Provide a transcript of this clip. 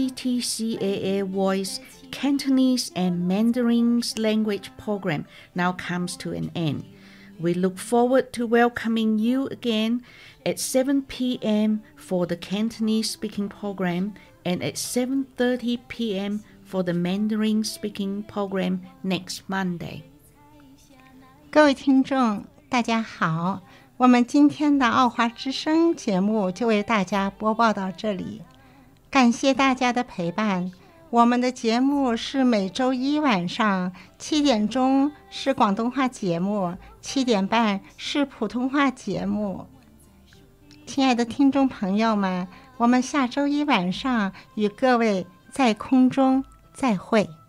CTCAA Voice Cantonese and Mandarin language program now comes to an end. We look forward to welcoming you again at 7 p.m. for the Cantonese speaking program and at 7:30 p.m. for the Mandarin speaking program next Monday. 各位听众，大家好，我们今天的奥华之声节目就为大家播报到这里，感谢大家的陪伴。我们的节目是每周一晚上7点钟是广东话节目，7点半是普通话节目。亲爱的听众朋友们，我们下周一晚上与各位在空中再会。